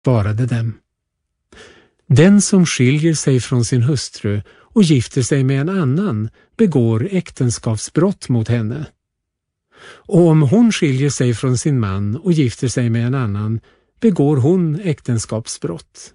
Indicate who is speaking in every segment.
Speaker 1: svarade dem: Den som skiljer sig från sin hustru och gifter sig med en annan begår äktenskapsbrott mot henne. Och om hon skiljer sig från sin man och gifter sig med en annan begår hon äktenskapsbrott.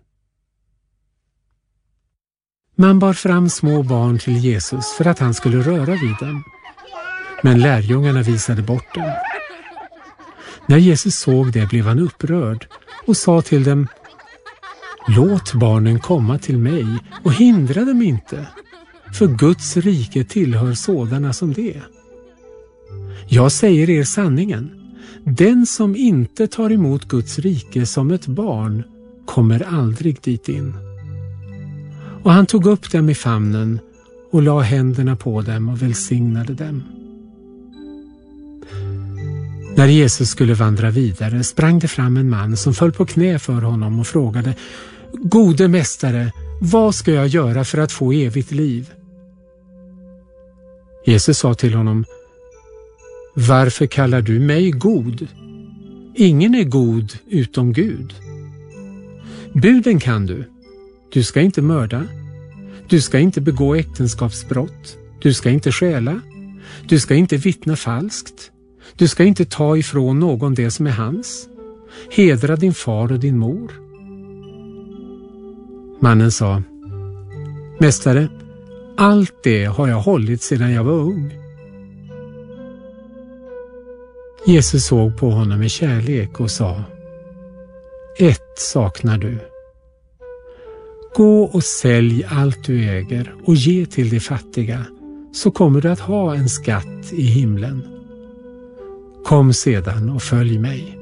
Speaker 1: Man bar fram små barn till Jesus för att han skulle röra vid dem. Men lärjungarna visade bort dem. När Jesus såg det blev han upprörd och sa till dem: Låt barnen komma till mig och hindra dem inte, för Guds rike tillhör sådana som det. Jag säger er sanningen, den som inte tar emot Guds rike som ett barn kommer aldrig dit in. Och han tog upp dem i famnen och la händerna på dem och välsignade dem. När Jesus skulle vandra vidare sprang det fram en man som föll på knä för honom och frågade: Gode mästare, vad ska jag göra för att få evigt liv? Jesus sa till honom: Varför kallar du mig god? Ingen är god utom Gud. Buden kan du. Du ska inte mörda. Du ska inte begå äktenskapsbrott. Du ska inte stjäla. Du ska inte vittna falskt. Du ska inte ta ifrån någon det som är hans. Hedra din far och din mor. Mannen sa: Mästare, allt det har jag hållit sedan jag var ung. Jesus såg på honom med kärlek och sa: Ett saknar du. Gå och sälj allt du äger och ge till de fattiga, så kommer du att ha en skatt i himlen. Kom sedan och följ mig.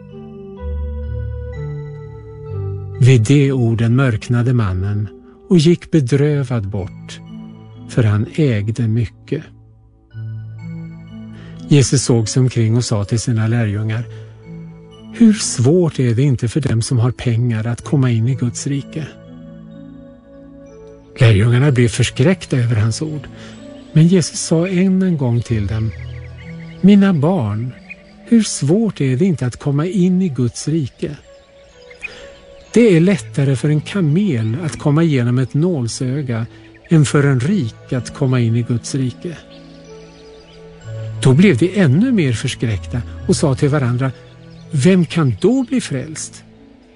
Speaker 1: Vid de orden mörknade mannen och gick bedrövad bort, för han ägde mycket. Jesus såg sig omkring och sa till sina lärjungar: Hur svårt är det inte för dem som har pengar att komma in i Guds rike? Lärjungarna blev förskräckta över hans ord, men Jesus sa än en gång till dem: Mina barn, hur svårt är det inte att komma in i Guds rike? Det är lättare för en kamel att komma igenom ett nålsöga än för en rik att komma in i Guds rike. Då blev de ännu mer förskräckta och sa till varandra: Vem kan då bli frälst?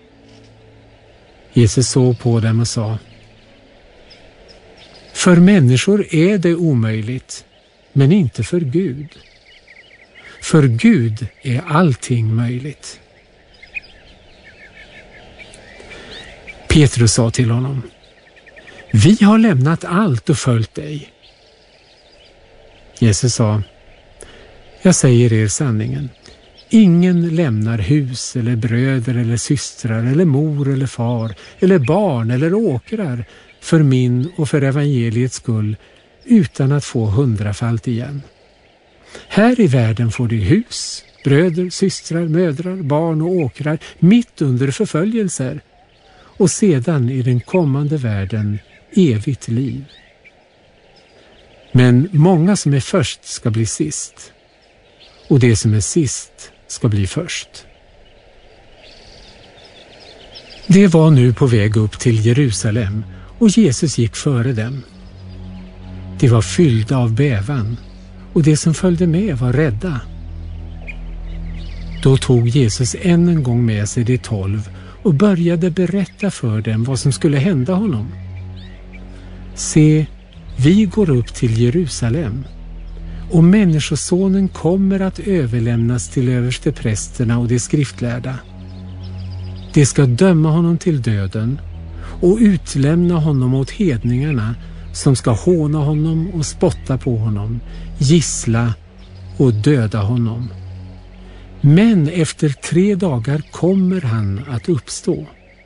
Speaker 1: Jesus såg på dem och sa: För människor är det omöjligt, men inte för Gud. För Gud är allting möjligt. Petrus sa till honom: Vi har lämnat allt och följt dig. Jesus sa: Jag säger er sanningen. Ingen lämnar hus eller bröder eller systrar eller mor eller far eller barn eller åkrar för min och för evangeliets skull utan att få 100-falt igen. Här i världen får de hus, bröder, systrar, mödrar, barn och åkrar mitt under förföljelser, och sedan i den kommande världen evigt liv. Men många som är först ska bli sist, och det som är sist ska bli först. Det var nu på väg upp till Jerusalem, och Jesus gick före dem. De var fyllda av bävan, och de som följde med var rädda. Då tog Jesus än en gång med sig de 12 och började berätta för dem vad som skulle hända honom. Se, vi går upp till Jerusalem, och människosonen kommer att överlämnas till översteprästerna och de skriftlärda. De ska döma honom till döden och utlämna honom åt hedningarna, som ska håna honom och spotta på honom, gissla och döda honom. Men efter 3 dagar kommer han att uppstå.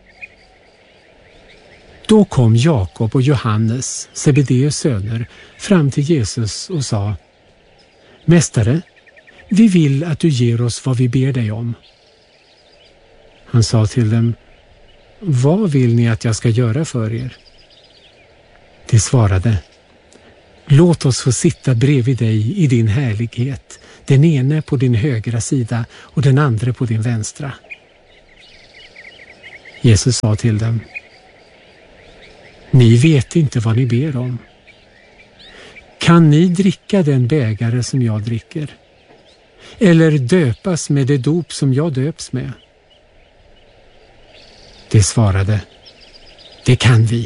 Speaker 1: Då kom Jakob och Johannes, Zebedeus söner, fram till Jesus och sa: Mästare, vi vill att du ger oss vad vi ber dig om. Han sa till dem: Vad vill ni att jag ska göra för er? De svarade: Låt oss få sitta bredvid dig i din härlighet, den ene på din högra sida och den andra på din vänstra. Jesus sa till dem: ni vet inte vad ni ber om. Kan ni dricka den bägare som jag dricker? Eller döpas med det dop som jag döps med? De svarade: det kan vi.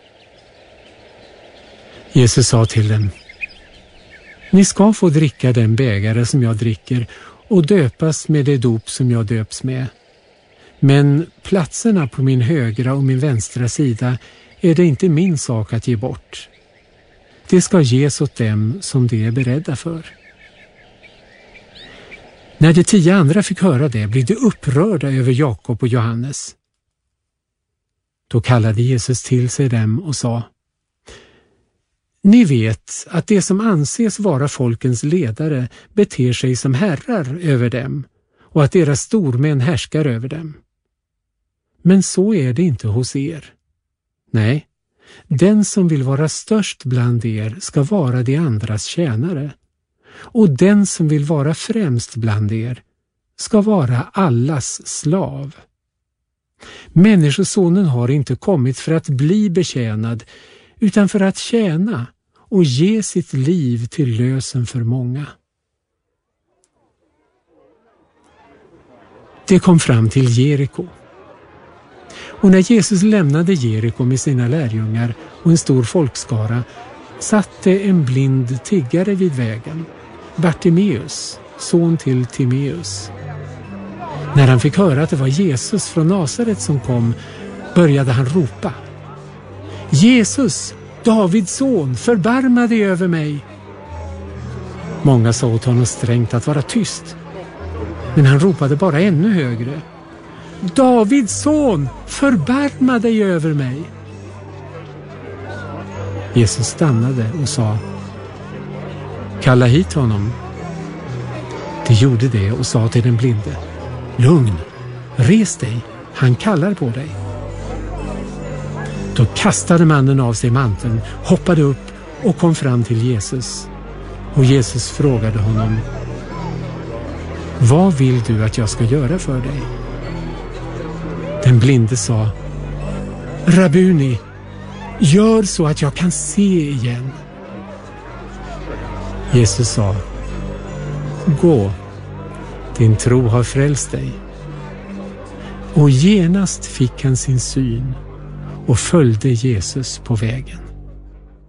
Speaker 1: Jesus sa till dem: ni ska få dricka den bägare som jag dricker och döpas med det dop som jag döps med. Men platserna på min högra och min vänstra sida är det inte min sak att ge bort. Det ska ges åt dem som de är beredda för. När de 10 andra fick höra det blev de upprörda över Jakob och Johannes. Då kallade Jesus till sig dem och sa: ni vet att det som anses vara folkens ledare beter sig som herrar över dem och att deras stormän härskar över dem. Men så är det inte hos er. Nej, den som vill vara störst bland er ska vara de andras tjänare, och den som vill vara främst bland er ska vara allas slav. Människosonen har inte kommit för att bli betjänad, utan för att tjäna och ge sitt liv till lösen för många. Det kom fram till Jeriko. Och när Jesus lämnade Jeriko med sina lärjungar och en stor folkskara satte en blind tiggare vid vägen, Bartimeus, son till Timeus. När han fick höra att det var Jesus från Nasaret som kom började han ropa: Jesus, Davids son, förbarma dig över mig. Många sa åt honom strängt att vara tyst, men han ropade bara ännu högre: Davids son, förbarma dig över mig. Jesus stannade och sa: kalla hit honom. De gjorde det och sa till den blinde: lugn, res dig, han kallar på dig. Då kastade mannen av sig manteln, hoppade upp och kom fram till Jesus. Och Jesus frågade honom: vad vill du att jag ska göra för dig? Den blinde sa: Rabuni, gör så att jag kan se igen. Jesus sa: gå, din tro har frälst dig. Och genast fick han sin syn och följde Jesus på vägen.